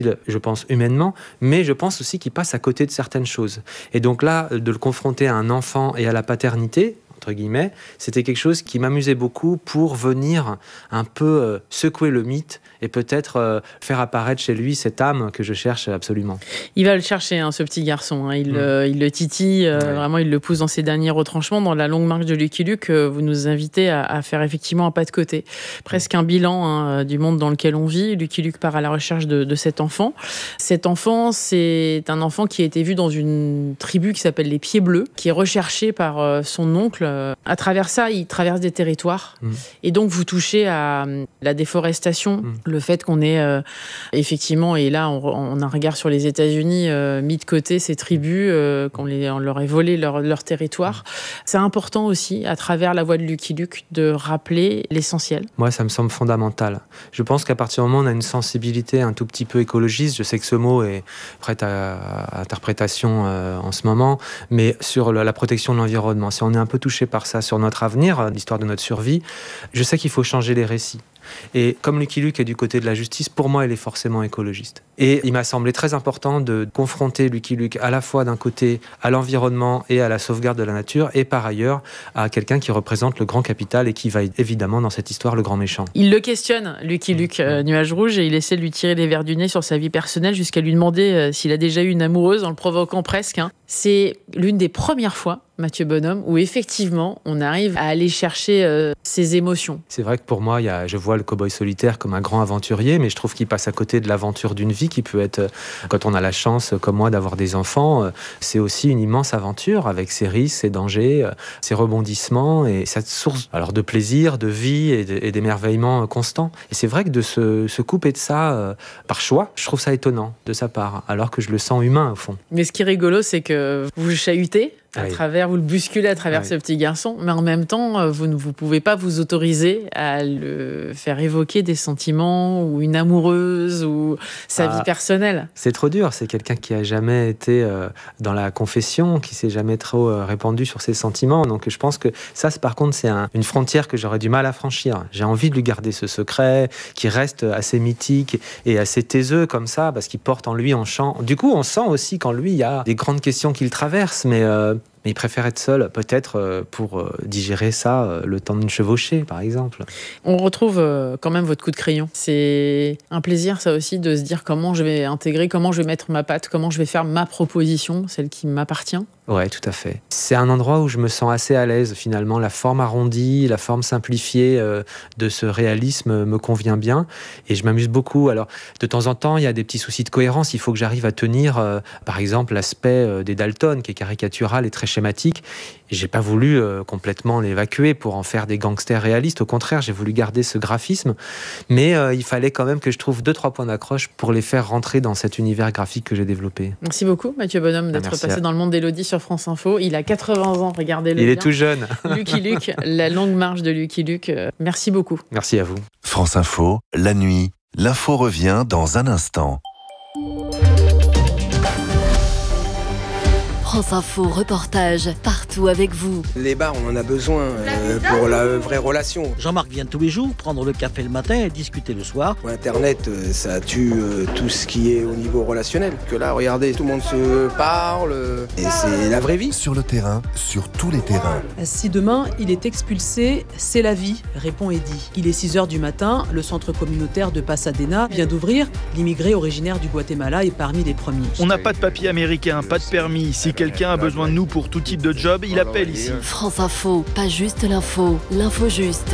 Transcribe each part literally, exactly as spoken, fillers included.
je pense humainement, mais je pense aussi qu'il passe à côté de certaines choses. Et donc là, de le confronter à un enfant et à la paternité, entre guillemets, c'était quelque chose qui m'amusait beaucoup pour venir un peu euh, secouer le mythe et peut-être euh, faire apparaître chez lui cette âme que je cherche absolument. Il va le chercher, hein, ce petit garçon. Hein. Il, mmh. euh, il le titille, euh, ouais. Vraiment, il le pousse dans ses derniers retranchements. Dans la longue marche de Lucky Luke, euh, vous nous invitez à, à faire effectivement un pas de côté. Presque un bilan hein, du monde dans lequel on vit. Lucky Luke part à la recherche de, de cet enfant. Cet enfant, c'est un enfant qui a été vu dans une tribu qui s'appelle les Pieds Bleus, qui est recherché par euh, son oncle. À travers ça, il traverse des territoires. Mmh. Et donc, vous touchez à la déforestation, mmh. le fait qu'on ait euh, effectivement, et là, on, on a un regard sur les États-Unis, euh, mis de côté ces tribus, euh, qu'on les, on leur ait volé leur, leur territoire. Mmh. C'est important aussi, à travers la voix de Lucky Luke, de rappeler l'essentiel. Moi, ça me semble fondamental. Je pense qu'à partir du moment où on a une sensibilité un tout petit peu écologiste, je sais que ce mot est prêt à, à interprétation euh, en ce moment, mais sur la, la protection de l'environnement, si on est un peu touché par ça, sur notre avenir, l'histoire de notre survie, je sais qu'il faut changer les récits. Et comme Lucky Luke est du côté de la justice, pour moi, il est forcément écologiste. Et il m'a semblé très important de confronter Lucky Luke à la fois d'un côté à l'environnement et à la sauvegarde de la nature, et par ailleurs à quelqu'un qui représente le grand capital et qui va évidemment dans cette histoire le grand méchant. Il le questionne, Lucky Luke, euh, Nuage Rouge, et il essaie de lui tirer les vers du nez sur sa vie personnelle jusqu'à lui demander euh, s'il a déjà eu une amoureuse, en le provoquant presque. Hein. C'est l'une des premières fois, Mathieu Bonhomme, où effectivement on arrive à aller chercher euh, ses émotions. C'est vrai que pour moi, il y a, je vois le cow-boy solitaire comme un grand aventurier, mais je trouve qu'il passe à côté de l'aventure d'une vie qui peut être, quand on a la chance, comme moi, d'avoir des enfants, c'est aussi une immense aventure avec ses risques, ses dangers, ses rebondissements et cette source alors, de plaisir, de vie et, de, et d'émerveillement constant. Et c'est vrai que de se, se couper de ça euh, par choix, je trouve ça étonnant de sa part, alors que je le sens humain au fond. Mais ce qui est rigolo, c'est que vous le chahutez, à oui. travers, vous le bousculez à travers oui. ce petit garçon, mais en même temps, vous ne vous pouvez pas vous autoriser à le faire évoquer des sentiments ou une amoureuse ou sa ah, vie personnelle. C'est trop dur, c'est quelqu'un qui a jamais été euh, dans la confession, qui s'est jamais trop euh, répandu sur ses sentiments, donc je pense que ça, c'est, par contre, c'est un, une frontière que j'aurais du mal à franchir. J'ai envie de lui garder ce secret, qui reste assez mythique et assez taiseux comme ça, parce qu'il porte en lui en chant. Du coup, on sent aussi qu'en lui, il y a des grandes questions qu'il traverse, mais... Euh, Mais il préfère être seul, peut-être pour digérer ça, le temps d'une chevauchée, par exemple. On retrouve quand même votre coup de crayon. C'est un plaisir, ça aussi, de se dire comment je vais intégrer, comment je vais mettre ma patte, comment je vais faire ma proposition, celle qui m'appartient. Ouais, tout à fait. C'est un endroit où je me sens assez à l'aise, finalement. La forme arrondie, la forme simplifiée euh, de ce réalisme me convient bien. Et je m'amuse beaucoup. Alors, de temps en temps, il y a des petits soucis de cohérence. Il faut que j'arrive à tenir, euh, par exemple, l'aspect euh, des Dalton, qui est caricatural et très schématique. Et j'ai pas voulu euh, complètement l'évacuer pour en faire des gangsters réalistes. Au contraire, j'ai voulu garder ce graphisme. Mais euh, il fallait quand même que je trouve deux, trois points d'accroche pour les faire rentrer dans cet univers graphique que j'ai développé. Merci beaucoup, Mathieu Bonhomme, d'être Merci passé à... dans le monde d'Élodie sur France Info. Il a quatre-vingts ans, regardez-le. Il bien. est tout jeune. Lucky Luke, la longue marche de Lucky Luke. Merci beaucoup. Merci à vous. France Info, la nuit. L'info revient dans un instant. France Info, reportage, partout avec vous. Les bars, on en a besoin euh, pour la vraie relation. Jean-Marc vient tous les jours prendre le café le matin et discuter le soir. Internet, euh, ça tue euh, tout ce qui est au niveau relationnel. Que là, regardez, tout le monde se parle, euh, et c'est la vraie vie. Sur le terrain, sur tous les terrains. Si demain, il est expulsé, c'est la vie, répond Eddy. Il est six heures du matin, le centre communautaire de Pasadena vient d'ouvrir. L'immigré originaire du Guatemala est parmi les premiers. On n'a pas de papier américain, pas de permis. Si quelqu'un a besoin de nous pour tout type de job, il appelle ici. France Info, pas juste l'info, l'info juste.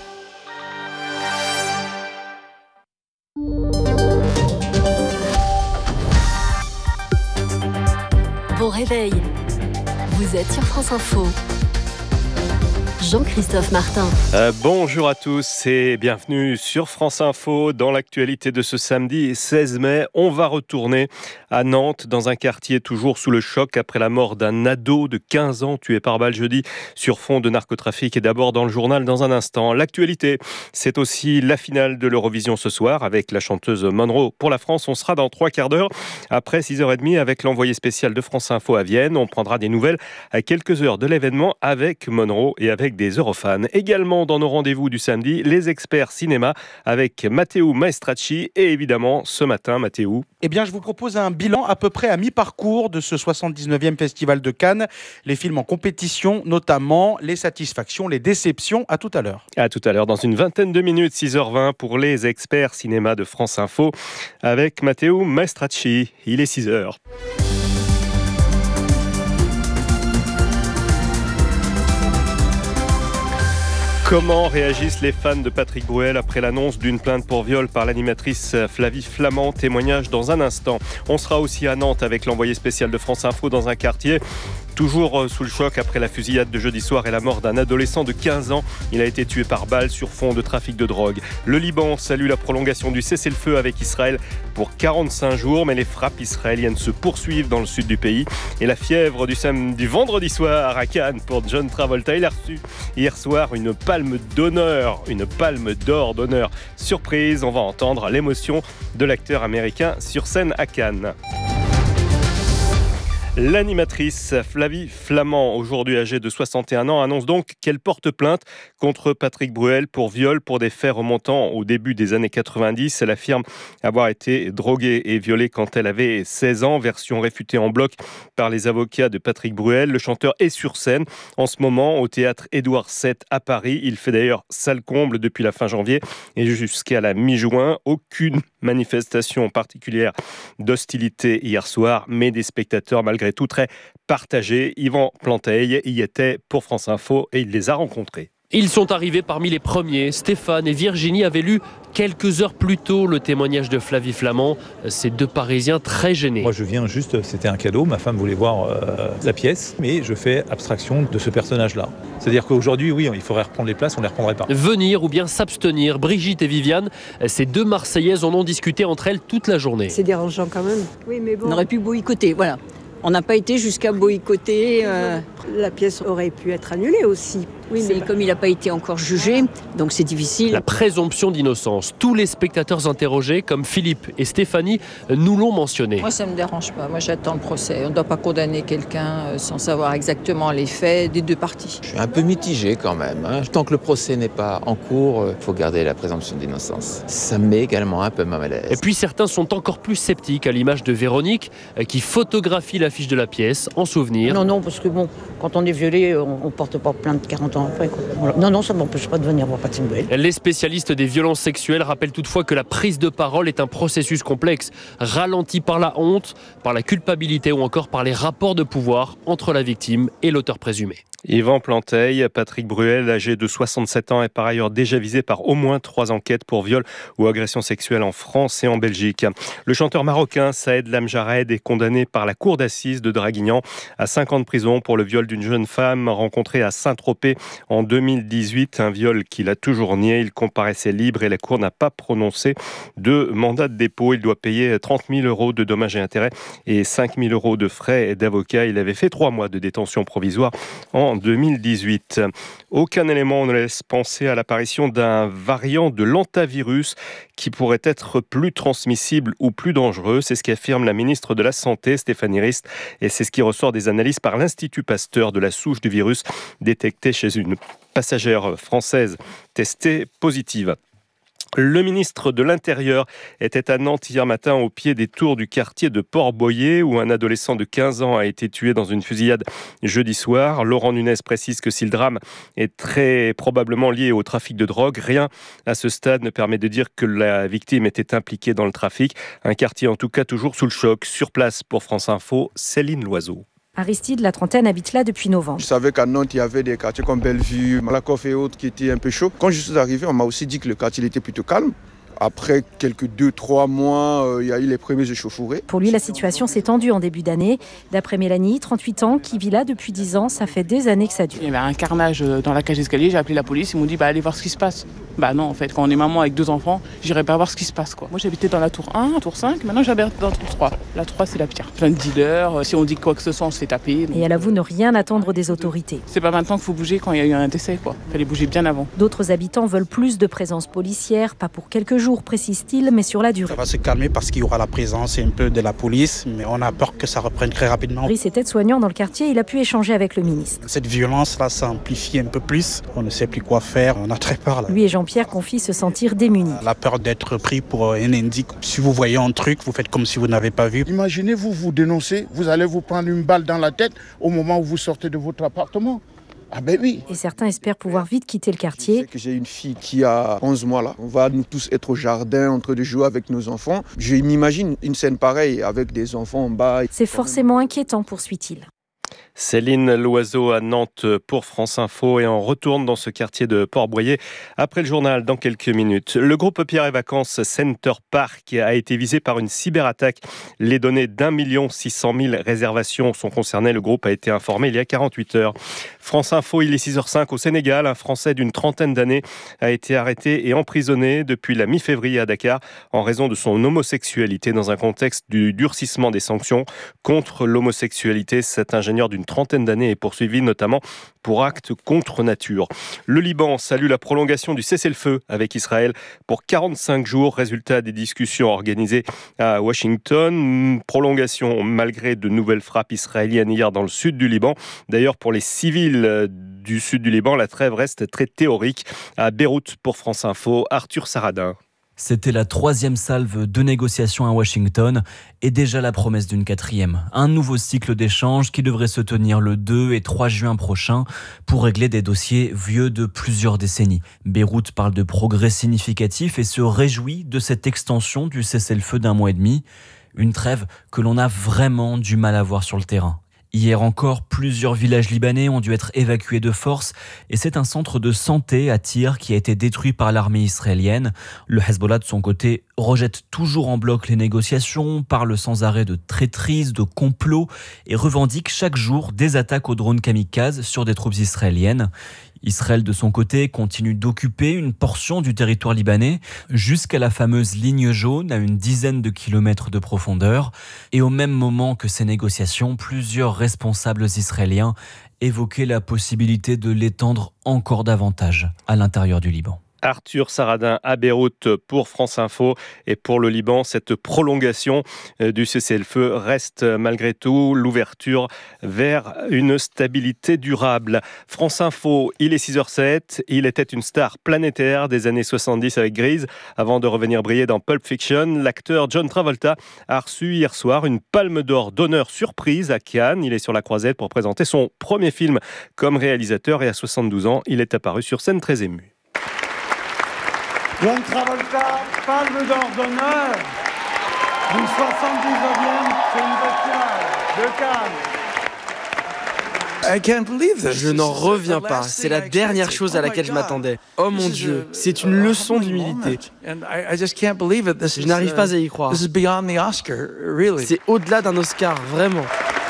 Bon réveil, vous êtes sur France Info. Jean-Christophe Martin. Euh, bonjour à tous et bienvenue sur France Info. Dans l'actualité de ce samedi seize mai, on va retourner à Nantes, dans un quartier toujours sous le choc après la mort d'un ado de quinze ans tué par balle jeudi sur fond de narcotrafic. Et d'abord dans le journal dans un instant. L'actualité, c'est aussi la finale de l'Eurovision ce soir avec la chanteuse Monroe. Pour la France, on sera dans trois quarts d'heure après six heures trente avec l'envoyé spécial de France Info à Vienne. On prendra des nouvelles à quelques heures de l'événement avec Monroe et avec avec des Eurofans. Également dans nos rendez-vous du samedi, les experts cinéma avec Matteo Maestracci et évidemment ce matin, Matteo. Eh bien, je vous propose un bilan à peu près à mi-parcours de ce soixante-dix-neuvième Festival de Cannes. Les films en compétition, notamment les satisfactions, les déceptions. À tout à l'heure. À tout à l'heure, dans une vingtaine de minutes, six heures vingt pour les experts cinéma de France Info avec Matteo Maestracci. Il est six heures. Comment réagissent les fans de Patrick Bruel après l'annonce d'une plainte pour viol par l'animatrice Flavie Flament? Témoignage dans un instant. On sera aussi à Nantes avec l'envoyé spécial de France Info dans un quartier toujours sous le choc après la fusillade de jeudi soir et la mort d'un adolescent de quinze ans. Il a été tué par balle sur fond de trafic de drogue. Le Liban salue la prolongation du cessez-le-feu avec Israël pour quarante-cinq jours, mais les frappes israéliennes se poursuivent dans le sud du pays. Et la fièvre du, samedi, du vendredi soir à Cannes pour John Travolta. Il a reçu hier soir une palme d'honneur, une palme d'or d'honneur. Surprise, on va entendre l'émotion de l'acteur américain sur scène à Cannes. L'animatrice Flavie Flament, aujourd'hui âgée de soixante et un ans, annonce donc qu'elle porte plainte contre Patrick Bruel pour viol pour des faits remontant au début des années quatre-vingt-dix. Elle affirme avoir été droguée et violée quand elle avait seize ans, version réfutée en bloc par les avocats de Patrick Bruel. Le chanteur est sur scène en ce moment au théâtre Édouard sept à Paris. Il fait d'ailleurs salle comble depuis la fin janvier et jusqu'à la mi-juin. Aucune manifestation particulière d'hostilité hier soir, mais des spectateurs malgré tout très partagés. Yvan Planteil y était pour France Info et il les a rencontrés. Ils sont arrivés parmi les premiers. Stéphane et Virginie avaient lu quelques heures plus tôt le témoignage de Flavie Flament. Ces deux Parisiens très gênés. Moi je viens juste, c'était un cadeau, ma femme voulait voir euh, la pièce, mais je fais abstraction de ce personnage-là. C'est-à-dire qu'aujourd'hui, oui, il faudrait reprendre les places, on ne les reprendrait pas. Venir ou bien s'abstenir, Brigitte et Viviane, ces deux Marseillaises en ont discuté entre elles toute la journée. C'est dérangeant quand même. Oui, mais bon. On aurait pu boycotter, voilà. On n'a pas été jusqu'à boycotter. Euh... La pièce aurait pu être annulée aussi. Oui, mais comme il n'a pas été encore jugé, donc c'est difficile. La présomption d'innocence. Tous les spectateurs interrogés, comme Philippe et Stéphanie, nous l'ont mentionné. Moi, ça ne me dérange pas. Moi, j'attends le procès. On ne doit pas condamner quelqu'un sans savoir exactement les faits des deux parties. Je suis un peu mitigé quand même. Hein. Tant que le procès n'est pas en cours, il faut garder la présomption d'innocence. Ça me met également un peu mal à l'aise. Et puis certains sont encore plus sceptiques, à l'image de Véronique, qui photographie l'affiche de la pièce en souvenir. Non, non, parce que bon, quand on est violé, on ne porte pas plainte quarante ans après. Quoi. Non, non, ça ne m'empêche pas de venir voir Patrick Bruel. Les spécialistes des violences sexuelles rappellent toutefois que la prise de parole est un processus complexe, ralenti par la honte, par la culpabilité ou encore par les rapports de pouvoir entre la victime et l'auteur présumé. Yvan Planteil, Patrick Bruel, âgé de soixante-sept ans, est par ailleurs déjà visé par au moins trois enquêtes pour viol ou agression sexuelle en France et en Belgique. Le chanteur marocain Saed Lamjared est condamné par la cour d'assises de Draguignan à cinq ans de prison pour le viol d'une jeune femme rencontrée à Saint-Tropez en deux mille dix-huit. Un viol qu'il a toujours nié. Il comparaissait libre et la cour n'a pas prononcé de mandat de dépôt. Il doit payer trente mille euros de dommages et intérêts et cinq mille euros de frais d'avocat. Il avait fait trois mois de détention provisoire en deux mille dix-huit. Aucun élément ne laisse penser à l'apparition d'un variant de l'hantavirus qui pourrait être plus transmissible ou plus dangereux. C'est ce qu'affirme la ministre de la Santé, Stéphanie Rist, et c'est ce qui ressort des analyses par l'Institut Pasteur de la souche du virus détectée chez une passagère française testée positive. Le ministre de l'Intérieur était à Nantes hier matin au pied des tours du quartier de Port-Boyer où un adolescent de quinze ans a été tué dans une fusillade jeudi soir. Laurent Nunez précise que si le drame est très probablement lié au trafic de drogue, rien à ce stade ne permet de dire que la victime était impliquée dans le trafic. Un quartier en tout cas toujours sous le choc. Sur place pour France Info, Céline Loiseau. Aristide, la trentaine, habite là depuis novembre. Je savais qu'à Nantes, il y avait des quartiers comme Bellevue, Malakoff et autres qui étaient un peu chauds. Quand je suis arrivé, on m'a aussi dit que le quartier était plutôt calme. Après quelques deux, trois mois, euh, il y a eu les premiers échauffourées. Pour lui, la situation s'est tendue en début d'année. D'après Mélanie, trente-huit ans, qui vit là depuis dix ans, ça fait des années que ça dure. Il y avait un carnage dans la cage d'escalier, j'ai appelé la police, ils m'ont dit bah, allez voir ce qui se passe. Bah non, en fait, quand on est maman avec deux enfants, j'irai pas voir ce qui se passe. Quoi. Moi, j'habitais dans la tour un, tour cinq, maintenant j'habite dans la tour trois. La trois, c'est la pire. Plein de dealers, si on dit quoi que ce soit, on se fait taper. Et elle avoue ne rien attendre des autorités. C'est pas maintenant qu'il faut bouger quand il y a eu un décès, quoi. Fallait bouger bien avant. D'autres habitants veulent plus de présence policière, pas pour quelques jours, jours, précise-t-il, mais sur la durée. Ça va se calmer parce qu'il y aura la présence un peu de la police, mais on a peur que ça reprenne très rapidement. Brice est aide-soignant dans le quartier, il a pu échanger avec le ministre. Cette violence-là s'amplifie un peu plus, on ne sait plus quoi faire, on a très peur. Là. Lui et Jean-Pierre confient se sentir démunis. La peur d'être pris pour un indice. Si vous voyez un truc, vous faites comme si vous n'avez pas vu. Imaginez-vous, vous dénoncez, vous allez vous prendre une balle dans la tête au moment où vous sortez de votre appartement. Ah ben oui. Et certains espèrent pouvoir vite quitter le quartier. Je sais que j'ai une fille qui a onze mois là. On va nous tous être au jardin en train de jouer avec nos enfants. Je m'imagine une scène pareille avec des enfants en bas. C'est forcément inquiétant, poursuit-il. Céline Loiseau à Nantes pour France Info et on retourne dans ce quartier de Port-Boyer après le journal dans quelques minutes. Le groupe Pierre et Vacances Center Park a été visé par une cyberattaque. Les données d'un million six cent mille réservations sont concernées. Le groupe a été informé il y a quarante-huit heures. France Info, il est six heures cinq au Sénégal. Un Français d'une trentaine d'années a été arrêté et emprisonné depuis la mi-février à Dakar en raison de son homosexualité dans un contexte du durcissement des sanctions contre l'homosexualité. Cet ingénieur d'une trentaine d'années est poursuivi notamment pour actes contre nature. Le Liban salue la prolongation du cessez-le-feu avec Israël pour quarante-cinq jours, résultat des discussions organisées à Washington. Prolongation malgré de nouvelles frappes israéliennes hier dans le sud du Liban. D'ailleurs, pour les civils du sud du Liban, la trêve reste très théorique. À Beyrouth, pour France Info, Arthur Saradin. C'était la troisième salve de négociations à Washington et déjà la promesse d'une quatrième. Un nouveau cycle d'échanges qui devrait se tenir le deux et trois juin prochain pour régler des dossiers vieux de plusieurs décennies. Beyrouth parle de progrès significatifs et se réjouit de cette extension du cessez-le-feu d'un mois et demi. Une trêve que l'on a vraiment du mal à voir sur le terrain. Hier encore, plusieurs villages libanais ont dû être évacués de force et c'est un centre de santé à Tyr qui a été détruit par l'armée israélienne. Le Hezbollah, de son côté, rejette toujours en bloc les négociations, parle sans arrêt de traîtrise, de complot et revendique chaque jour des attaques aux drones kamikazes sur des troupes israéliennes. Israël, de son côté, continue d'occuper une portion du territoire libanais jusqu'à la fameuse ligne jaune à une dizaine de kilomètres de profondeur. Et au même moment que ces négociations, plusieurs responsables israéliens évoquaient la possibilité de l'étendre encore davantage à l'intérieur du Liban. Arthur Saradin à Beyrouth pour France Info. Et pour le Liban, cette prolongation du cessez-le-feu reste malgré tout l'ouverture vers une stabilité durable. France Info, il est six heures sept. Il était une star planétaire des années soixante-dix avec Grease. Avant de revenir briller dans Pulp Fiction, l'acteur John Travolta a reçu hier soir une palme d'or d'honneur surprise à Cannes. Il est sur la croisette pour présenter son premier film comme réalisateur et à soixante-douze ans, il est apparu sur scène très ému. John Travolta, palme d'or d'honneur du soixante-dix-neuvième Festival de Cannes. Je n'en reviens pas. C'est la dernière chose à laquelle je m'attendais. Oh mon Dieu, c'est une leçon d'humilité. Je n'arrive pas à y croire. C'est au-delà d'un Oscar, vraiment.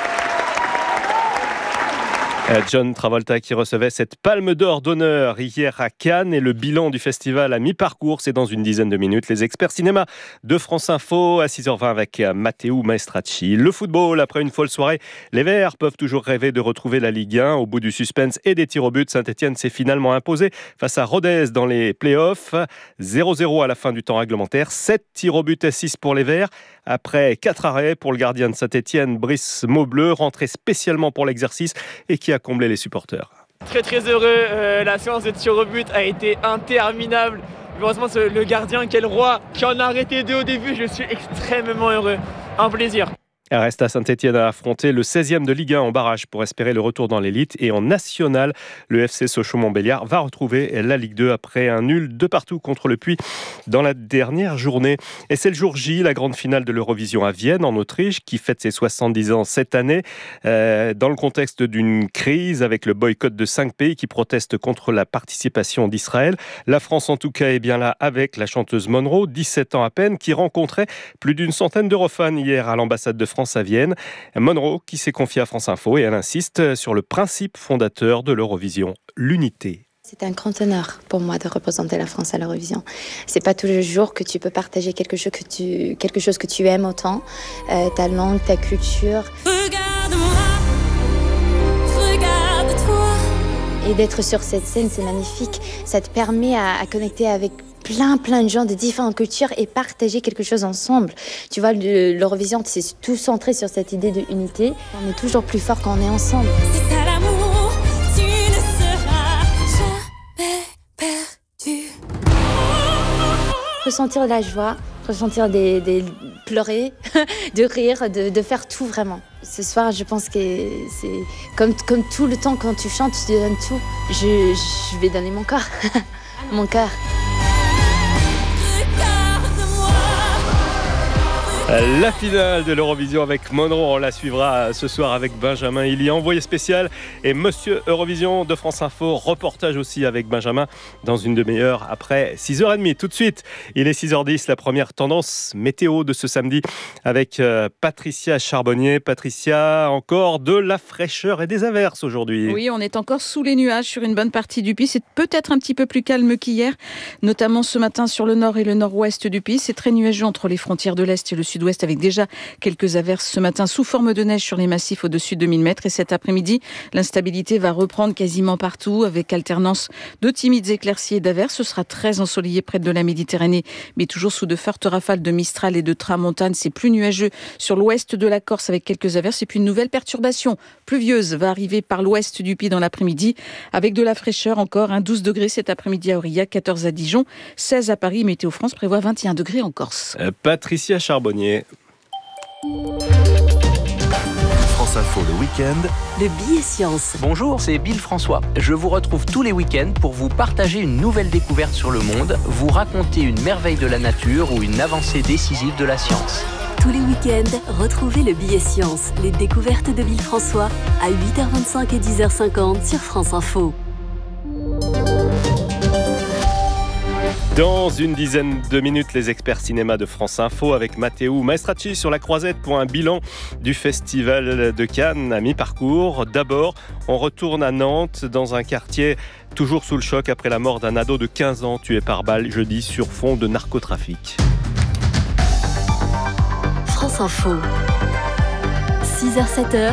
John Travolta qui recevait cette palme d'or d'honneur hier à Cannes et le bilan du festival à mi-parcours, c'est dans une dizaine de minutes. Les experts cinéma de France Info à six heures vingt avec Matteo Maestracci. Le football, après une folle soirée, les Verts peuvent toujours rêver de retrouver la Ligue un. Au bout du suspense et des tirs au but, Saint-Etienne s'est finalement imposé face à Rodez dans les playoffs. zéro zéro à la fin du temps réglementaire, sept tirs au but à six pour les Verts. Après quatre arrêts pour le gardien de Saint-Etienne, Brice Maubleu, rentré spécialement pour l'exercice et qui a comblé les supporters. Très très heureux, euh, la séance de tir au but a été interminable. Heureusement, le gardien, quel roi, qui en a arrêté deux au début, je suis extrêmement heureux. Un plaisir. Reste à Saint-Etienne à affronter le seizième de Ligue un en barrage pour espérer le retour dans l'élite. Et en national, le F C Sochaux-Montbéliard va retrouver la Ligue deux après un nul de partout contre le Puy dans la dernière journée. Et c'est le jour J, la grande finale de l'Eurovision à Vienne, en Autriche, qui fête ses soixante-dix ans cette année. Euh, dans le contexte d'une crise avec le boycott de cinq pays qui protestent contre la participation d'Israël. La France, en tout cas, est bien là avec la chanteuse Monroe, dix-sept ans à peine, qui rencontrait plus d'une centaine d'Eurofans hier à l'ambassade de France à Vienne. Monroe qui s'est confiée à France Info et elle insiste sur le principe fondateur de l'Eurovision, l'unité. C'est un grand honneur pour moi de représenter la France à l'Eurovision. C'est pas tous les jours que tu peux partager quelque chose que tu, quelque chose que tu aimes autant, euh, ta langue, ta culture. Regarde-moi, regarde-toi. Et d'être sur cette scène, c'est magnifique. Ça te permet à, à connecter avec plein, plein de gens de différentes cultures et partager quelque chose ensemble. Tu vois, le, l'Eurovision, c'est tout centré sur cette idée de unité. On est toujours plus fort quand on est ensemble. C'est ça l'amour, tu ne seras jamais perdu. Ressentir la joie, ressentir des, des pleurer, de rire, de, de faire tout vraiment. Ce soir, je pense que c'est comme, comme tout le temps quand tu chantes, tu te donnes tout. Je, je vais donner mon corps, mon cœur. La finale de l'Eurovision avec Monroe, on la suivra ce soir avec Benjamin Hillier, envoyé spécial, et Monsieur Eurovision de France Info, reportage aussi avec Benjamin dans une demi-heure après six heures trente. Tout de suite, il est six heures dix, la première tendance météo de ce samedi avec euh, Patricia Charbonnier. Patricia, encore de la fraîcheur et des averses aujourd'hui. Oui, on est encore sous les nuages sur une bonne partie du pays. C'est peut-être un petit peu plus calme qu'hier, notamment ce matin sur le nord et le nord-ouest du pays. C'est très nuageux entre les frontières de l'Est et le sud ouest avec déjà quelques averses ce matin sous forme de neige sur les massifs au-dessus de mille mètres. Et cet après-midi, l'instabilité va reprendre quasiment partout avec alternance de timides éclaircies et d'averses. Ce sera très ensoleillé près de la Méditerranée, mais toujours sous de fortes rafales de Mistral et de Tramontane. C'est plus nuageux sur l'ouest de la Corse avec quelques averses. Et puis une nouvelle perturbation pluvieuse va arriver par l'ouest du pays dans l'après-midi avec de la fraîcheur encore. Un douze degrés cet après-midi à Aurillac, quatorze à Dijon, seize à Paris. Météo France prévoit vingt et un degrés en Corse. Euh, Patricia Charbonnier. France Info le week-end. Le billet science. Bonjour, c'est Bill François. Je vous retrouve tous les week-ends pour vous partager une nouvelle découverte sur le monde, vous raconter une merveille de la nature ou une avancée décisive de la science. Tous les week-ends, retrouvez le billet science, les découvertes de Bill François à huit heures vingt-cinq et dix heures cinquante sur France Info. Dans une dizaine de minutes, les experts cinéma de France Info avec Matteo Maestracci sur la croisette pour un bilan du Festival de Cannes à mi-parcours. D'abord, on retourne à Nantes dans un quartier toujours sous le choc après la mort d'un ado de quinze ans tué par balle jeudi sur fond de narcotrafic. France Info, six heures sept heures,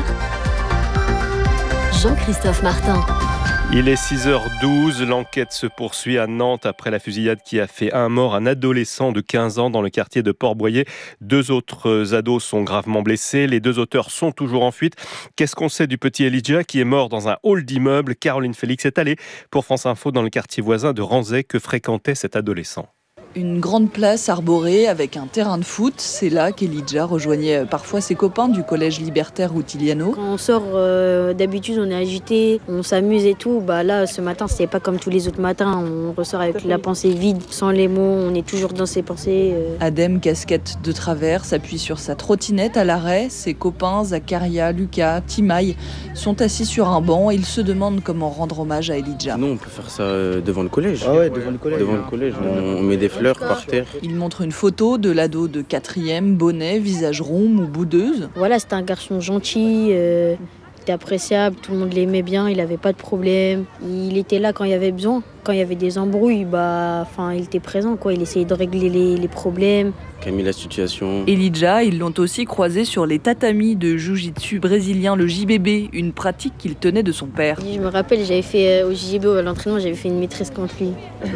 Jean-Christophe Martin. Il est six heures douze, l'enquête se poursuit à Nantes après la fusillade qui a fait un mort, un adolescent de quinze ans dans le quartier de Port-Boyer. Deux autres ados sont gravement blessés, les deux auteurs sont toujours en fuite. Qu'est-ce qu'on sait du petit Elijah qui est mort dans un hall d'immeuble ? Caroline Félix est allée pour France Info dans le quartier voisin de Ranzay que fréquentait cet adolescent. Une grande place arborée avec un terrain de foot, c'est là qu'Elijah rejoignait parfois ses copains du collège libertaire Routiliano. Quand on sort, euh, d'habitude on est agité, on s'amuse et tout. Bah là, ce matin, c'était pas comme tous les autres matins. On ressort avec la pensée vide, sans les mots, on est toujours dans ses pensées. Euh. Adem, casquette de travers, s'appuie sur sa trottinette à l'arrêt. Ses copains, Zakaria, Lucas, Timaï, sont assis sur un banc et ils se demandent comment rendre hommage à Elijah. Non, on peut faire ça devant le collège. Ah ouais, devant le collège. Devant le collège, on met des fleurs par terre. Il montre une photo de l'ado de quatrième, bonnet, visage rond, ou boudeuse. Voilà, c'était un garçon gentil, euh, il était appréciable, tout le monde l'aimait bien, il n'avait pas de problème. Il était là quand il y avait besoin, quand il y avait des embrouilles, bah, enfin, il était présent, quoi. Il essayait de régler les, les problèmes. Calmer la situation. Elijah, ils l'ont aussi croisé sur les tatamis de jiu-jitsu brésilien, le J B B, une pratique qu'il tenait de son père. Je me rappelle, j'avais fait euh, au J B B, à l'entraînement, j'avais fait une maîtrise contre lui.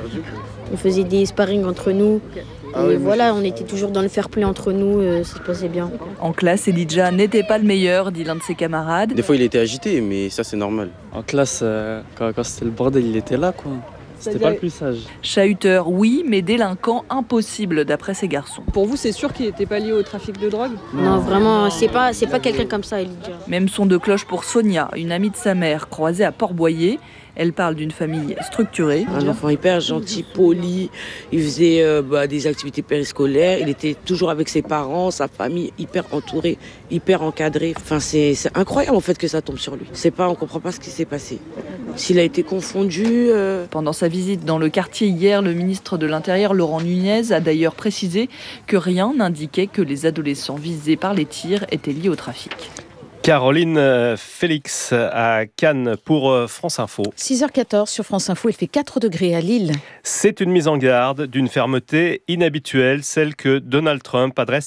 On faisait des sparring entre nous. Ah et oui, voilà, on était toujours dans le fair play entre nous, euh, ça se passait bien. En classe, Elijah n'était pas le meilleur, dit l'un de ses camarades. Des fois, il était agité, mais ça, c'est normal. En classe, euh, quand, quand c'était le bordel, il était là, quoi. C'était pas le plus sage. Chahuteur, oui, mais délinquant, impossible, d'après ces garçons. Pour vous, c'est sûr qu'il n'était pas lié au trafic de drogue ? Non, vraiment, c'est pas, c'est pas quelqu'un comme ça, Elijah. Même son de cloche pour Sonia, une amie de sa mère, croisée à Port-Boyer. Elle parle d'une famille structurée. Un enfant hyper gentil, poli, il faisait euh, bah, des activités périscolaires, il était toujours avec ses parents, sa famille hyper entourée, hyper encadrée. Enfin, c'est, c'est incroyable en fait que ça tombe sur lui. C'est pas, on comprend pas ce qui s'est passé. S'il a été confondu... Euh... Pendant sa visite dans le quartier hier, le ministre de l'Intérieur, Laurent Nunez, a d'ailleurs précisé que rien n'indiquait que les adolescents visés par les tirs étaient liés au trafic. Caroline Félix à Cannes pour France Info. six heures quatorze sur France Info, il fait quatre degrés à Lille. C'est une mise en garde d'une fermeté inhabituelle, celle que Donald Trump adresse à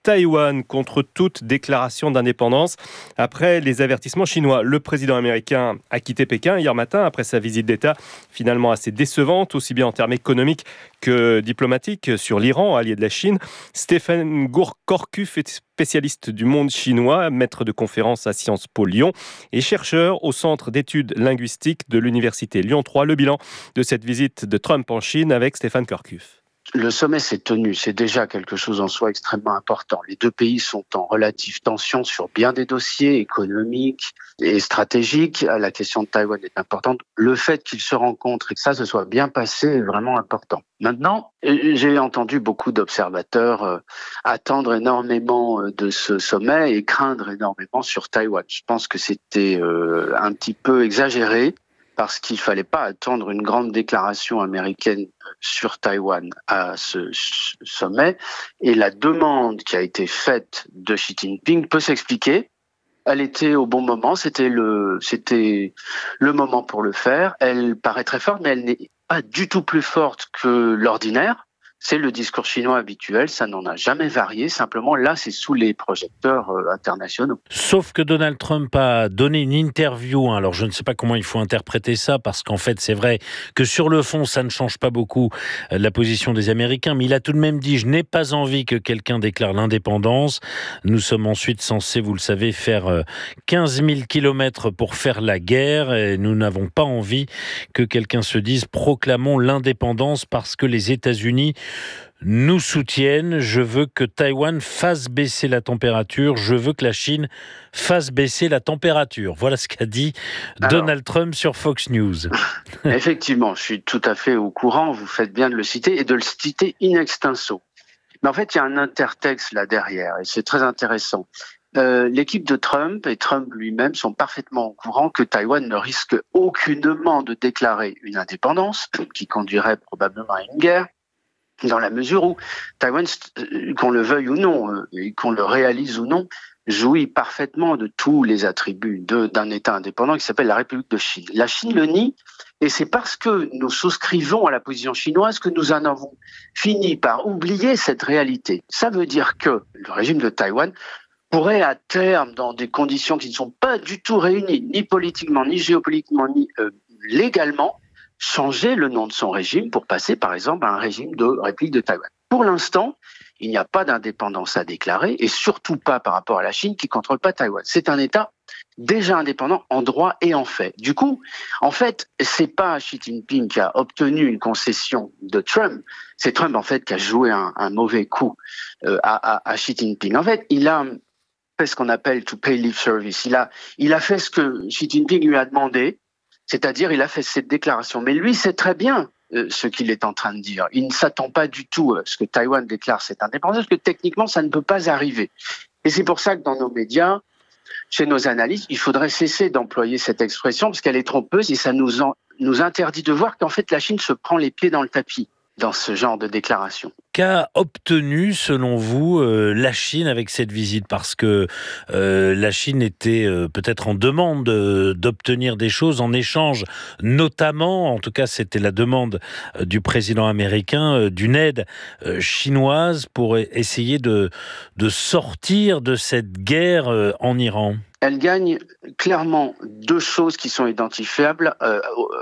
Taïwan contre toute déclaration d'indépendance. Après les avertissements chinois, le président américain a quitté Pékin hier matin après sa visite d'État finalement assez décevante, aussi bien en termes économiques que diplomatiques, sur l'Iran, allié de la Chine. Stéphane Gourcorcuf est spécialiste du monde chinois, maître de conférence à Sciences Po Lyon et chercheur au Centre d'études linguistiques de l'Université Lyon trois. Le bilan de cette visite de Trump en Chine avec Stéphane Gourcorcuf. Le sommet s'est tenu, c'est déjà quelque chose en soi extrêmement important. Les deux pays sont en relative tension sur bien des dossiers économiques et stratégiques. La question de Taïwan est importante. Le fait qu'ils se rencontrent et que ça se soit bien passé est vraiment important. Maintenant, j'ai entendu beaucoup d'observateurs attendre énormément de ce sommet et craindre énormément sur Taïwan. Je pense que c'était un petit peu exagéré, parce qu'il ne fallait pas attendre une grande déclaration américaine sur Taïwan à ce sommet. Et la demande qui a été faite de Xi Jinping peut s'expliquer. Elle était au bon moment, c'était le, c'était le moment pour le faire. Elle paraît très forte, mais elle n'est pas du tout plus forte que l'ordinaire. C'est le discours chinois habituel, ça n'en a jamais varié. Simplement, là, c'est sous les projecteurs euh, internationaux. Sauf que Donald Trump a donné une interview. Hein. Alors, je ne sais pas comment il faut interpréter ça, parce qu'en fait, c'est vrai que sur le fond, ça ne change pas beaucoup euh, la position des Américains. Mais il a tout de même dit « Je n'ai pas envie que quelqu'un déclare l'indépendance. Nous sommes ensuite censés, vous le savez, faire euh, quinze mille kilomètres pour faire la guerre. Et nous n'avons pas envie que quelqu'un se dise « Proclamons l'indépendance parce que les États-Unis nous soutiennent. Je veux que Taïwan fasse baisser la température. Je veux que la Chine fasse baisser la température. » Voilà ce qu'a dit Alors, Donald Trump sur Fox News. Effectivement, je suis tout à fait au courant. Vous faites bien de le citer et de le citer in extenso. Mais en fait, il y a un intertexte là derrière et c'est très intéressant. Euh, l'équipe de Trump et Trump lui-même sont parfaitement au courant que Taïwan ne risque aucunement de déclarer une indépendance qui conduirait probablement à une guerre, dans la mesure où Taïwan, qu'on le veuille ou non, et qu'on le réalise ou non, jouit parfaitement de tous les attributs de, d'un État indépendant qui s'appelle la République de Chine. La Chine le nie, et c'est parce que nous souscrivons à la position chinoise que nous en avons fini par oublier cette réalité. Ça veut dire que le régime de Taïwan pourrait à terme, dans des conditions qui ne sont pas du tout réunies, ni politiquement, ni géopolitiquement, ni euh, légalement, changer le nom de son régime pour passer, par exemple, à un régime de République de Taïwan. Pour l'instant, il n'y a pas d'indépendance à déclarer, et surtout pas par rapport à la Chine qui ne contrôle pas Taïwan. C'est un État déjà indépendant en droit et en fait. Du coup, en fait, c'est pas Xi Jinping qui a obtenu une concession de Trump, c'est Trump, en fait, qui a joué un, un mauvais coup euh, à, à, à Xi Jinping. En fait, il a fait ce qu'on appelle to pay lip service. Il a, il a fait ce que Xi Jinping lui a demandé, c'est-à-dire, il a fait cette déclaration. Mais lui sait très bien euh, ce qu'il est en train de dire. Il ne s'attend pas du tout à ce que Taïwan déclare cette indépendance, parce que techniquement, ça ne peut pas arriver. Et c'est pour ça que dans nos médias, chez nos analystes, il faudrait cesser d'employer cette expression, parce qu'elle est trompeuse et ça nous, en, nous interdit de voir qu'en fait, la Chine se prend les pieds dans le tapis dans ce genre de déclaration. Qu'a obtenu, selon vous, euh, la Chine avec cette visite ? Parce que euh, la Chine était euh, peut-être en demande euh, d'obtenir des choses en échange, notamment, en tout cas c'était la demande euh, du président américain, euh, d'une aide euh, chinoise pour essayer de, de sortir de cette guerre euh, en Iran. Elle gagne clairement deux choses qui sont identifiables euh,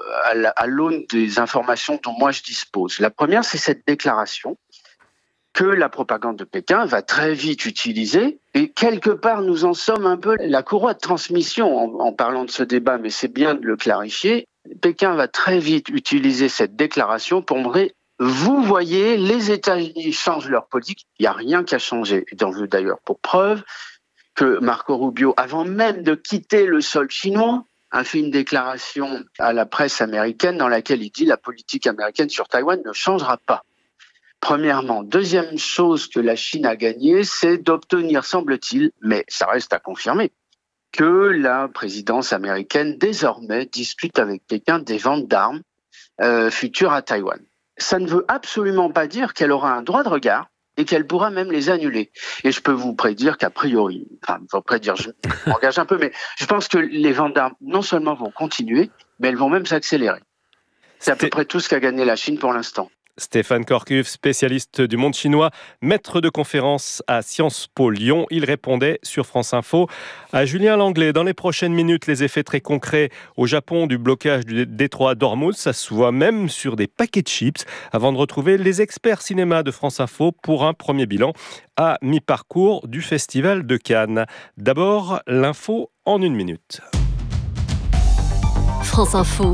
à l'aune des informations dont moi je dispose. La première, c'est cette déclaration que la propagande de Pékin va très vite utiliser, et quelque part nous en sommes un peu la courroie de transmission en, en parlant de ce débat, mais c'est bien de le clarifier. Pékin va très vite utiliser cette déclaration pour montrer: vous voyez, les États-Unis changent leur politique, il n'y a rien qui a changé. J'en veux d'ailleurs pour preuve que Marco Rubio, avant même de quitter le sol chinois, a fait une déclaration à la presse américaine dans laquelle il dit « la politique américaine sur Taïwan ne changera pas ». Premièrement. Deuxième chose que la Chine a gagnée, c'est d'obtenir, semble-t-il, mais ça reste à confirmer, que la présidence américaine désormais discute avec Pékin des ventes d'armes euh, futures à Taïwan. Ça ne veut absolument pas dire qu'elle aura un droit de regard et qu'elle pourra même les annuler. Et je peux vous prédire qu'a priori, enfin, faut prédire, je m'engage un peu, mais je pense que les ventes d'armes, non seulement vont continuer, mais elles vont même s'accélérer. C'est à peu près tout ce qu'a gagné la Chine pour l'instant. Stéphane Corcuff, spécialiste du monde chinois, maître de conférence à Sciences Po Lyon. Il répondait sur France Info à Julien Langlais. Dans les prochaines minutes, les effets très concrets au Japon du blocage du détroit d'Ormuz. Ça se voit même sur des paquets de chips. Avant de retrouver les experts cinéma de France Info pour un premier bilan à mi-parcours du Festival de Cannes. D'abord, l'info en une minute. France Info,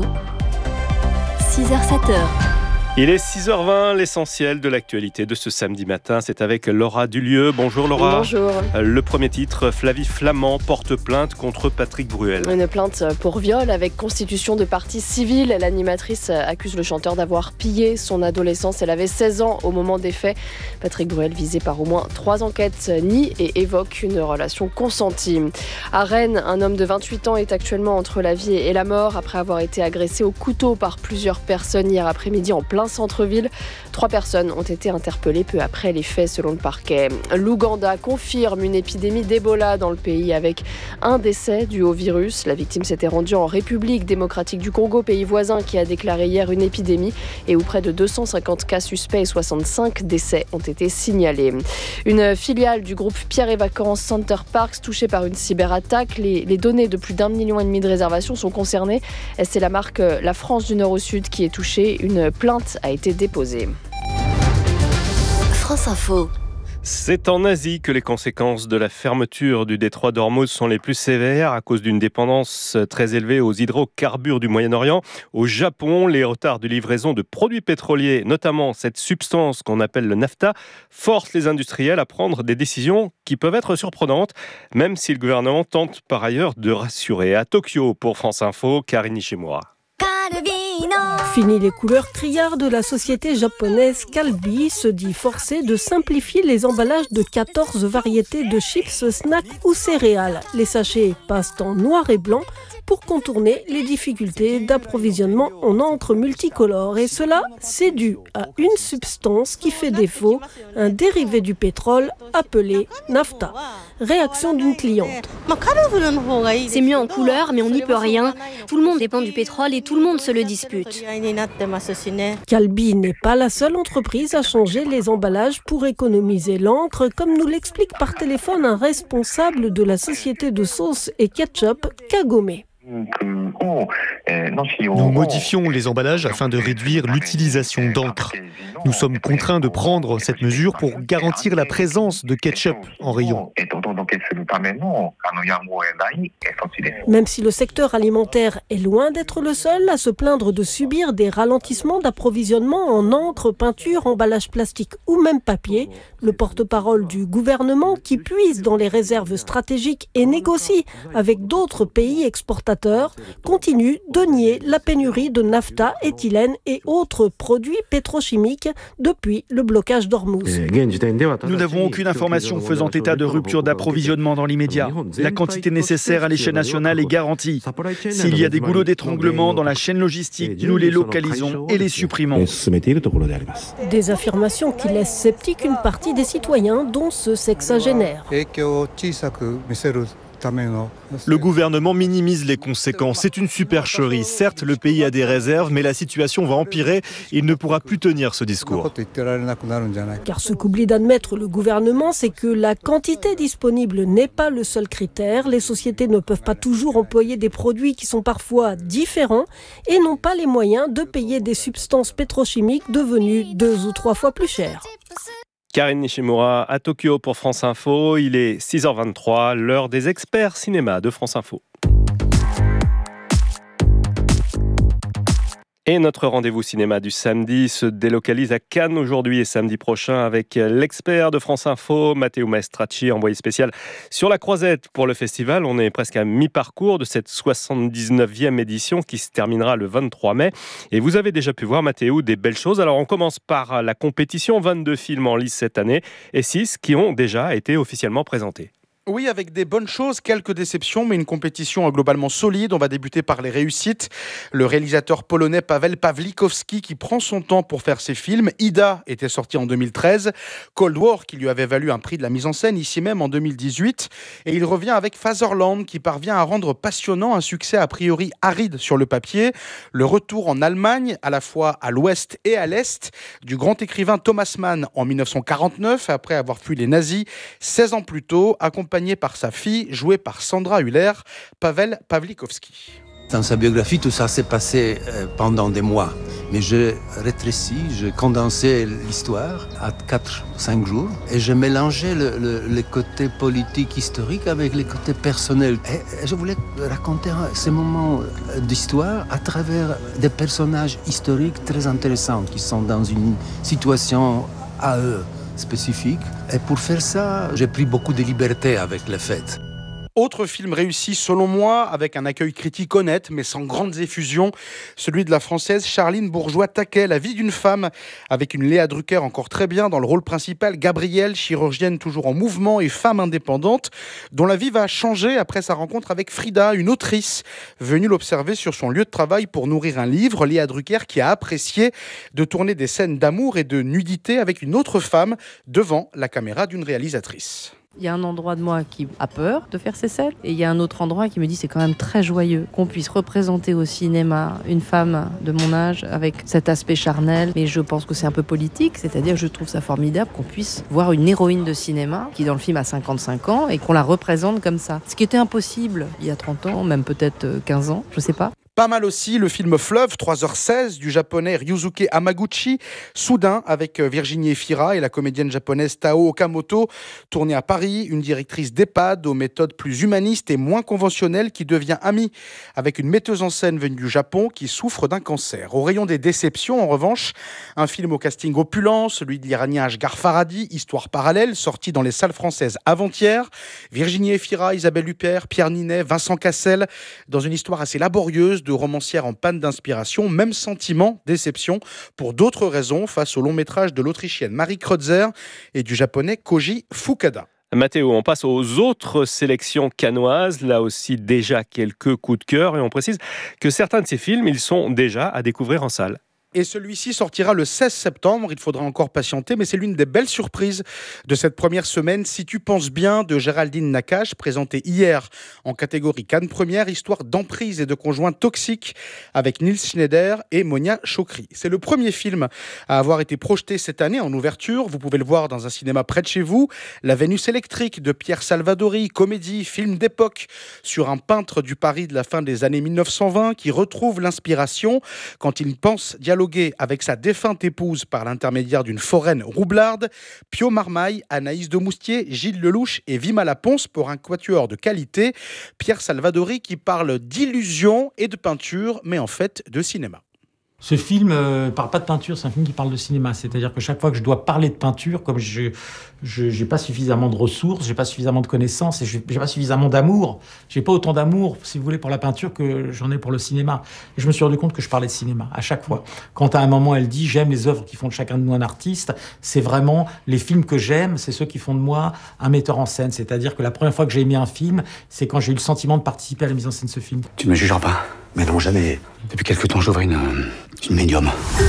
six heures sept heures. Il est six heures vingt, l'essentiel de l'actualité de ce samedi matin, c'est avec Laura Dulieu. Bonjour Laura. Bonjour. Le premier titre, Flavie Flament porte plainte contre Patrick Bruel. Une plainte pour viol avec constitution de partie civile. L'animatrice accuse le chanteur d'avoir pillé son adolescence. Elle avait seize ans au moment des faits. Patrick Bruel, visé par au moins trois enquêtes, nie et évoque une relation consentie. À Rennes, un homme de vingt-huit ans est actuellement entre la vie et la mort après avoir été agressé au couteau par plusieurs personnes hier après-midi en plein centre-ville. Trois personnes ont été interpellées peu après les faits selon le parquet. L'Ouganda confirme une épidémie d'Ebola dans le pays avec un décès dû au virus. La victime s'était rendue en République démocratique du Congo, pays voisin qui a déclaré hier une épidémie et où près de deux cent cinquante cas suspects et soixante-cinq décès ont été signalés. Une filiale du groupe Pierre et Vacances Center Parks touchée par une cyberattaque. Les, les données de plus d'un million et demi de réservations sont concernées. C'est la marque La France du Nord au Sud qui est touchée. Une plainte a été déposée. France Info. C'est en Asie que les conséquences de la fermeture du détroit d'Ormuz sont les plus sévères à cause d'une dépendance très élevée aux hydrocarbures du Moyen-Orient. Au Japon, les retards de livraison de produits pétroliers, notamment cette substance qu'on appelle le nafta, forcent les industriels à prendre des décisions qui peuvent être surprenantes, même si le gouvernement tente par ailleurs de rassurer. À Tokyo, pour France Info, Karine Nishimura. Fini les couleurs criardes de la société japonaise Calbee se dit forcée de simplifier les emballages de quatorze variétés de chips, snacks ou céréales. Les sachets passent en noir et blanc pour contourner les difficultés d'approvisionnement en encre multicolore. Et cela, c'est dû à une substance qui fait défaut, un dérivé du pétrole appelé nafta. Réaction d'une cliente. C'est mieux en couleur, mais on n'y peut rien. Tout le monde dépend du pétrole et tout le monde se le dispute. Calbee n'est pas la seule entreprise à changer les emballages pour économiser l'encre, comme nous l'explique par téléphone un responsable de la société de sauce et ketchup Kagome. Nous modifions les emballages afin de réduire l'utilisation d'encre. Nous sommes contraints de prendre cette mesure pour garantir la présence de ketchup en rayon. Même si le secteur alimentaire est loin d'être le seul à se plaindre de subir des ralentissements d'approvisionnement en encre, peinture, emballage plastique ou même papier, le porte-parole du gouvernement qui puise dans les réserves stratégiques et négocie avec d'autres pays exportateurs continue de nier la pénurie de nafta, éthylène et autres produits pétrochimiques depuis le blocage d'Ormuz. Nous n'avons aucune information faisant état de rupture d'approvisionnement dans l'immédiat. La quantité nécessaire à l'échelle nationale est garantie. S'il y a des goulots d'étranglement dans la chaîne logistique, nous les localisons et les supprimons. Des affirmations qui laissent sceptique une partie des citoyens, dont ce sexagénaire. Le gouvernement minimise les conséquences. C'est une supercherie. Certes, le pays a des réserves, mais la situation va empirer. Il ne pourra plus tenir ce discours. Car ce qu'oublie d'admettre le gouvernement, c'est que la quantité disponible n'est pas le seul critère. Les sociétés ne peuvent pas toujours employer des produits qui sont parfois différents et n'ont pas les moyens de payer des substances pétrochimiques devenues deux ou trois fois plus chères. Karine Nishimura à Tokyo pour France Info. Il est six heures vingt-trois, l'heure des experts cinéma de France Info. Et notre rendez-vous cinéma du samedi se délocalise à Cannes aujourd'hui et samedi prochain avec l'expert de France Info, Matteo Maestracci, envoyé spécial sur la Croisette pour le festival. On est presque à mi-parcours de cette soixante-dix-neuvième édition qui se terminera le vingt-trois mai. Et vous avez déjà pu voir, Matteo, des belles choses. Alors on commence par la compétition, vingt-deux films en lice cette année et six qui ont déjà été officiellement présentés. Oui, avec des bonnes choses, quelques déceptions, mais une compétition globalement solide. On va débuter par les réussites. Le réalisateur polonais Paweł Pawlikowski qui prend son temps pour faire ses films. Ida était sorti en deux mille treize. Cold War qui lui avait valu un prix de la mise en scène ici même en deux mille dix-huit. Et il revient avec Fatherland qui parvient à rendre passionnant un succès a priori aride sur le papier. Le retour en Allemagne, à la fois à l'ouest et à l'est, du grand écrivain Thomas Mann en dix-neuf cent quarante-neuf, après avoir fui les nazis seize ans plus tôt, accompagné par sa fille, jouée par Sandra Hüller, Paweł Pawlikowski. Dans sa biographie, tout ça s'est passé pendant des mois. Mais je rétrécis, je condensais l'histoire à quatre cinq jours et je mélangeais le, le, les côtés politiques historiques avec les côtés personnels. Et je voulais raconter ces moments d'histoire à travers des personnages historiques très intéressants qui sont dans une situation à eux spécifique. Et pour faire ça, j'ai pris beaucoup de liberté avec les fêtes. Autre film réussi selon moi, avec un accueil critique honnête mais sans grandes effusions, celui de la française Charline Bourgeois-Taquet, la vie d'une femme, avec une Léa Drucker encore très bien dans le rôle principal, Gabrielle, chirurgienne toujours en mouvement et femme indépendante, dont la vie va changer après sa rencontre avec Frida, une autrice venue l'observer sur son lieu de travail pour nourrir un livre. Léa Drucker qui a apprécié de tourner des scènes d'amour et de nudité avec une autre femme devant la caméra d'une réalisatrice. Il y a un endroit de moi qui a peur de faire ces scènes et il y a un autre endroit qui me dit c'est quand même très joyeux qu'on puisse représenter au cinéma une femme de mon âge avec cet aspect charnel. Mais je pense que c'est un peu politique, c'est-à-dire je trouve ça formidable qu'on puisse voir une héroïne de cinéma qui dans le film a cinquante-cinq ans et qu'on la représente comme ça. Ce qui était impossible il y a trente ans, même peut-être quinze ans, je sais pas. Pas mal aussi le film Fleuve, trois heures seize, du japonais Ryusuke Hamaguchi, soudain avec Virginie Efira et la comédienne japonaise Tao Okamoto, tourné à Paris, une directrice d'EHPAD aux méthodes plus humanistes et moins conventionnelles qui devient amie avec une metteuse en scène venue du Japon qui souffre d'un cancer. Au rayon des déceptions, en revanche, un film au casting opulent, celui de l'Iranien Ashghar Farhadi, Histoire parallèle, sorti dans les salles françaises avant-hier. Virginie Efira, Isabelle Huppert, Pierre Ninet, Vincent Cassel, dans une histoire assez laborieuse de romancière en panne d'inspiration, même sentiment, déception, pour d'autres raisons, face au long métrage de l'Autrichienne Marie Kreutzer et du japonais Koji Fukada. Mathéo, on passe aux autres sélections cannoises, là aussi déjà quelques coups de cœur, et on précise que certains de ces films, ils sont déjà à découvrir en salle. Et celui-ci sortira le seize septembre, il faudra encore patienter, mais c'est l'une des belles surprises de cette première semaine. Si tu penses bien, de Géraldine Nakache, présentée hier en catégorie Cannes Première, histoire d'emprise et de conjoints toxiques avec Nils Schneider et Monia Chokri. C'est le premier film à avoir été projeté cette année en ouverture. Vous pouvez le voir dans un cinéma près de chez vous. La Vénus électrique de Pierre Salvadori, comédie, film d'époque sur un peintre du Paris de la fin des années mille neuf cent vingt qui retrouve l'inspiration quand il pense dialoguer avec sa défunte épouse par l'intermédiaire d'une foraine roublarde. Pio Marmaille, Anaïs de Moustier, Gilles Lelouch et Vima Laponce pour un quatuor de qualité. Pierre Salvadori qui parle d'illusion et de peinture, mais en fait de cinéma. Ce film ne euh, parle pas de peinture, c'est un film qui parle de cinéma. C'est-à-dire que chaque fois que je dois parler de peinture, comme je n'ai pas suffisamment de ressources, j'ai pas suffisamment de connaissances et je n'ai pas suffisamment d'amour, j'ai pas autant d'amour, si vous voulez, pour la peinture que j'en ai pour le cinéma. Et je me suis rendu compte que je parlais de cinéma à chaque fois. Quand à un moment elle dit « j'aime les œuvres qui font de chacun de nous un artiste », c'est vraiment les films que j'aime, c'est ceux qui font de moi un metteur en scène. C'est-à-dire que la première fois que j'ai aimé un film, c'est quand j'ai eu le sentiment de participer à la mise en scène de ce film. Tu me jugeras pas, mais non, jamais. Depuis quelque temps, j'ouvre une, une médium.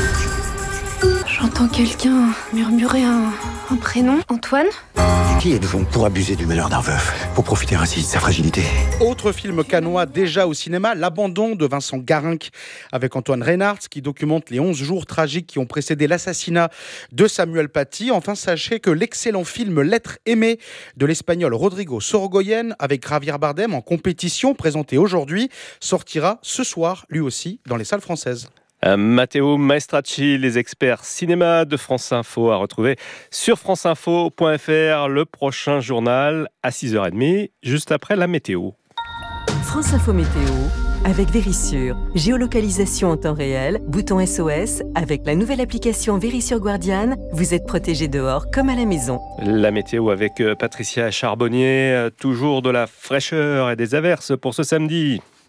J'entends quelqu'un murmurer un, un prénom. Antoine ? Qui êtes-vous pour abuser du malheur d'un veuf, pour profiter ainsi de sa fragilité ? Autre film cannois déjà au cinéma, L'Abandon de Vincent Garinck avec Antoine Reinhardt qui documente les onze jours tragiques qui ont précédé l'assassinat de Samuel Paty. Enfin, sachez que l'excellent film L'être aimé de l'espagnol Rodrigo Sorogoyen avec Javier Bardem en compétition, présenté aujourd'hui, sortira ce soir lui aussi dans les salles françaises. Euh, Matteo Maestracci, les experts cinéma de France Info à retrouver sur franceinfo point f r, le prochain journal à six heures trente, juste après la météo. France Info Météo avec Vérissure. Géolocalisation en temps réel, bouton S O S. Avec la nouvelle application Vérissure Guardian, vous êtes protégé dehors comme à la maison. La météo avec Patricia Charbonnier, toujours de la fraîcheur et des averses pour ce samedi.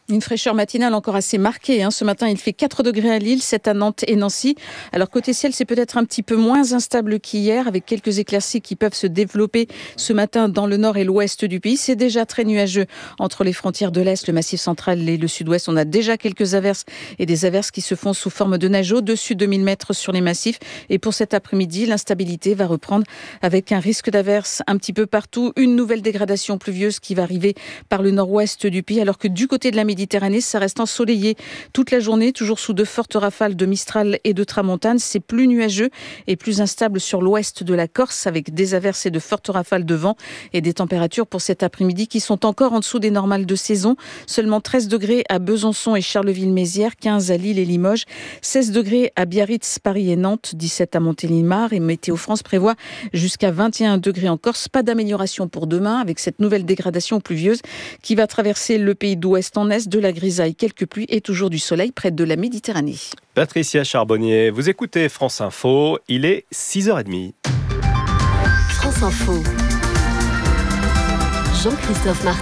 Une fraîcheur matinale encore assez marquée. Hein. Ce matin, il fait quatre degrés à Lille, sept à Nantes et Nancy. Alors côté ciel, c'est peut-être un petit peu moins instable qu'hier, avec quelques éclaircies qui peuvent se développer ce matin dans le nord et l'ouest du pays. C'est déjà très nuageux entre les frontières de l'Est, le Massif central et le sud-ouest. On a déjà quelques averses et des averses qui se font sous forme de neige au-dessus de mille mètres sur les massifs. Et pour cet après-midi, l'instabilité va reprendre avec un risque d'averses un petit peu partout. Une nouvelle dégradation pluvieuse qui va arriver par le nord-ouest du pays, alors que du côté de la Méditerranée, ça reste ensoleillé toute la journée, toujours sous de fortes rafales de Mistral et de Tramontane. C'est plus nuageux et plus instable sur l'ouest de la Corse, avec des averses et de fortes rafales de vent et des températures pour cet après-midi qui sont encore en dessous des normales de saison. Seulement treize degrés à Besançon et Charleville-Mézières, quinze à Lille et Limoges, seize degrés à Biarritz, Paris et Nantes, dix-sept à Montélimar, et Météo France prévoit jusqu'à vingt et un degrés en Corse. Pas d'amélioration pour demain avec cette nouvelle dégradation pluvieuse qui va traverser le pays d'ouest en est, de la grisaille, quelques pluies et toujours du soleil près de la Méditerranée. Patricia Charbonnier, vous écoutez France Info, il est six heures trente. France Info. Jean-Christophe Martin.